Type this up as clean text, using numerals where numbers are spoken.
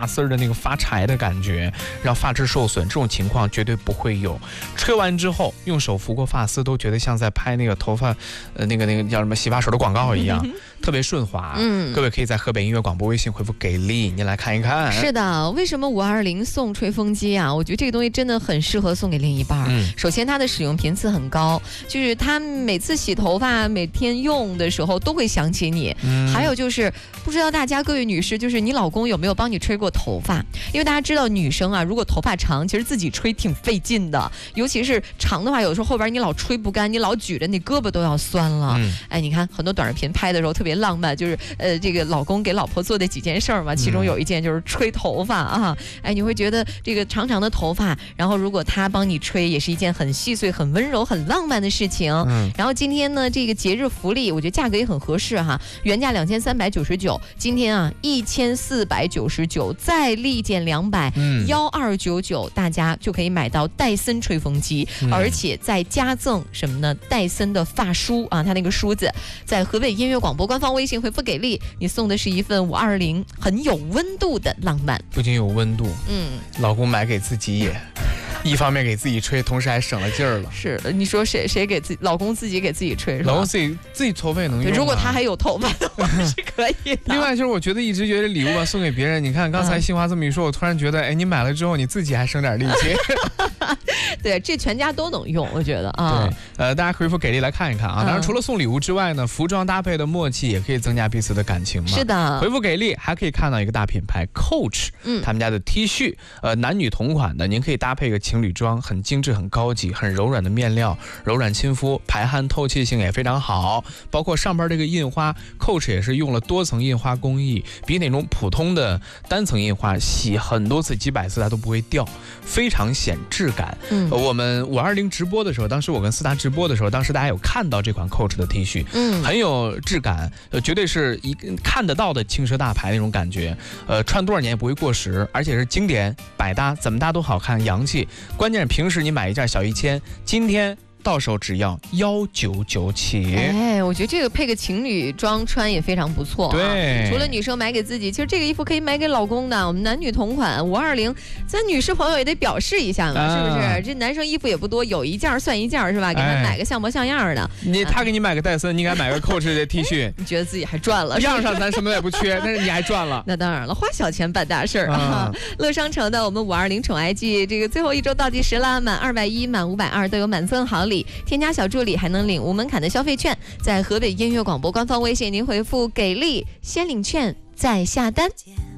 发丝的那个发柴的感觉，让发质受损，这种情况绝对不会有。吹完之后用手拂过发丝，都觉得像在拍那个头发那个叫什么洗发水的广告一样，特别顺滑。各位可以在河北音乐广播微信回复给力，您来看一看。 是的，为什么520送吹风机啊？我觉得这个东西真的很适合送给另一半。首先它的使用频次很高，就是他每次洗头发每天用的时候都会想起你。还有就是不知道大家各位女士，就是你老公有没有帮你吹过头发？因为大家知道女生啊，如果头发长，其实自己吹挺费劲的，尤其是长的话，有时候后边你老吹不干，你老举着你胳膊都要酸了。哎，你看很多短视频拍的时候特别浪漫，就是这个老公给老婆做的几件事儿嘛，其中有一件就是吹头发啊。哎，你会觉得这个长长的头发，然后如果他帮你吹，也是一件很细碎、很温柔、很浪漫的事情。然后今天呢，这个节日福利，我觉得价格也很合适哈，原价2399，今天啊1499，再立减200，1299，大家就可以买到戴森吹风机，而且再加赠什么呢？戴森的发梳啊，它那个梳子，在河北音乐广播官方微信回复给力，你送的是一份520很有温度的浪漫， 不仅有温度，老公买给自己也。一方面给自己吹，同时还省了劲儿了。 是的，你说谁给自己？老公自己给自己吹是吧？ 老公自己头发也能用。 如果他还有头发的话是可以的。 另外就是我一直觉得礼物吧送给别人，你看刚才新华这么一说，我突然觉得，哎，你买了之后你自己还省点力气。 对，这全家都能用，我觉得啊。 对，大家回复给力来看一看啊。当然除了送礼物之外呢，服装搭配的默契也可以增加彼此的感情嘛。 是的， 回复给力还可以看到一个大品牌 Coach，他们家的 T 恤，男女同款的，您可以搭配一个情侣装，很精致、很高级、很柔软的面料，柔软亲肤，排汗透气性也非常好。包括上边这个印花 ，Coach 也是用了多层印花工艺，比那种普通的单层印花洗很多次、几百次它都不会掉，非常显质感。我们520直播的时候，当时我跟思达直播的时候，当时大家有看到这款 Coach 的 T 恤，很有质感，绝对是一看得到的轻奢大牌那种感觉。穿多少年也不会过时，而且是经典百搭，怎么搭都好看洋气。关键是平时你买一件小1000，今天到手只要1997。 哎，我觉得这个配个情侣装穿也非常不错。 对， 除了女生买给自己，其实这个衣服可以买给老公的。我们男女同款520，咱女士朋友也得表示一下嘛，是不是？这男生衣服也不多，有一件算一件是吧？给他买个像模像样的。 他给你买个戴森，你给他买个 Coach 的 T 恤， 你觉得自己还赚了？ 样上咱什么也不缺，但是你还赚了。 那当然了，花小钱办大事儿啊！乐商城的我们520宠爱季，这个最后一周倒计时啦，满210、满520都有满赠好礼，添加小助理还能领无门槛的消费券。在河北音乐广播官方微信，您回复给力先领券再下单。